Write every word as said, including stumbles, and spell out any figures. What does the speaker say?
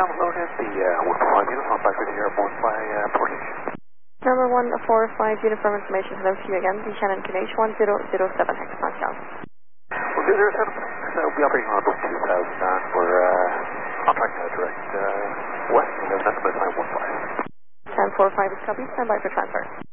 on the load at the uh, one four five unit on back to the airborne by uh, portation. Number one four five, uniform information, hello to you again, Buchanan K H one zero zero seven hectopascal. one zero zero seven, so we'll be operating on about two thousand and we're uh, on track now direct uh, west, and then that's about time one five. ten four five is copied, stand by for transfer.